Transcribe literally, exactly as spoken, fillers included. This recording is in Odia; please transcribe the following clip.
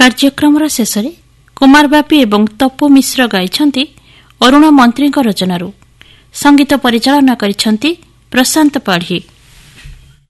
କାର୍ଯ୍ୟକ୍ରମର ଶେଷରେ କୁମାର ବାପି ଏବଂ ତପୁ ମିଶ୍ର ଗାଇଛନ୍ତି ଅରୁଣ ମନ୍ତ୍ରୀଙ୍କ ରଚନାରୁ। ସଙ୍ଗୀତ ପରିଚାଳନା କରିଛନ୍ତି ପ୍ରଶାନ୍ତ ପାଢ଼ୀ।